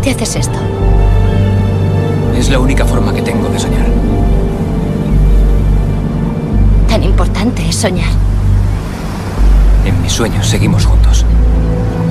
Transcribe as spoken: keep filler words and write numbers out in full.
te haces esto? Es la única forma que tengo de soñar. Tan importante es soñar. En mis sueños seguimos juntos.